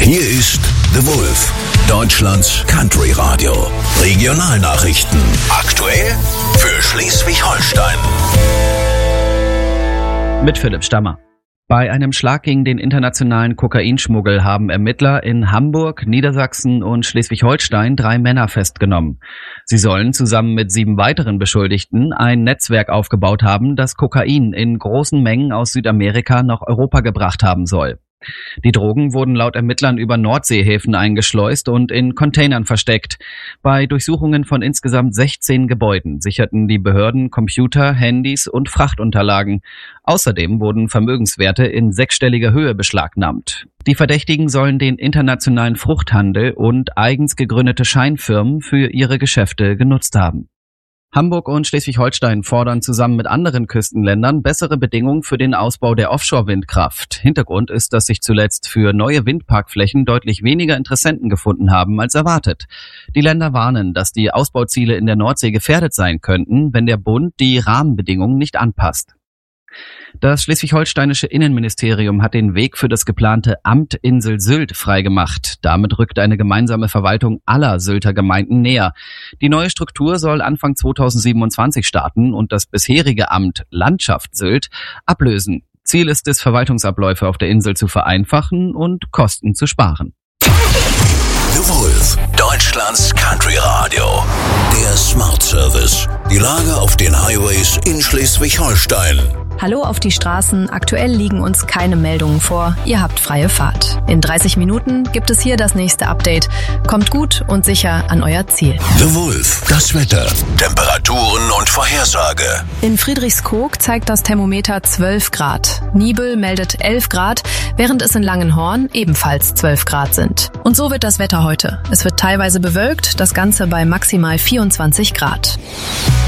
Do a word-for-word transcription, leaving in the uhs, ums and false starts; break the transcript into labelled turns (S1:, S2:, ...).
S1: Hier ist The Wolf, Deutschlands Country Radio. Regionalnachrichten. Aktuell für Schleswig-Holstein.
S2: Mit Philipp Stammer. Bei einem Schlag gegen den internationalen Kokainschmuggel haben Ermittler in Hamburg, Niedersachsen und Schleswig-Holstein drei Männer festgenommen. Sie sollen zusammen mit sieben weiteren Beschuldigten ein Netzwerk aufgebaut haben, das Kokain in großen Mengen aus Südamerika nach Europa gebracht haben soll. Die Drogen wurden laut Ermittlern über Nordseehäfen eingeschleust und in Containern versteckt. Bei Durchsuchungen von insgesamt sechzehn Gebäuden sicherten die Behörden Computer, Handys und Frachtunterlagen. Außerdem wurden Vermögenswerte in sechsstelliger Höhe beschlagnahmt. Die Verdächtigen sollen den internationalen Fruchthandel und eigens gegründete Scheinfirmen für ihre Geschäfte genutzt haben. Hamburg und Schleswig-Holstein fordern zusammen mit anderen Küstenländern bessere Bedingungen für den Ausbau der Offshore-Windkraft. Hintergrund ist, dass sich zuletzt für neue Windparkflächen deutlich weniger Interessenten gefunden haben als erwartet. Die Länder warnen, dass die Ausbauziele in der Nordsee gefährdet sein könnten, wenn der Bund die Rahmenbedingungen nicht anpasst. Das schleswig-holsteinische Innenministerium hat den Weg für das geplante Amt Insel Sylt freigemacht. Damit rückt eine gemeinsame Verwaltung aller Sylter Gemeinden näher. Die neue Struktur soll Anfang zweitausendsiebenundzwanzig starten und das bisherige Amt Landschaft Sylt ablösen. Ziel ist es, Verwaltungsabläufe auf der Insel zu vereinfachen und Kosten zu sparen.
S1: The Wolf, Deutschlands Country Radio. Der Smart Service. Die Lage auf den Highways in Schleswig-Holstein.
S3: Hallo auf die Straßen. Aktuell liegen uns keine Meldungen vor. Ihr habt freie Fahrt. In dreißig Minuten gibt es hier das nächste Update. Kommt gut und sicher an euer Ziel.
S1: The Wolf, das Wetter, Temperaturen und Vorhersage.
S3: In Friedrichskoog zeigt das Thermometer zwölf Grad. Nibel meldet elf Grad, während es in Langenhorn ebenfalls zwölf Grad sind. Und so wird das Wetter heute. Es wird teilweise bewölkt, das Ganze bei maximal vierundzwanzig Grad.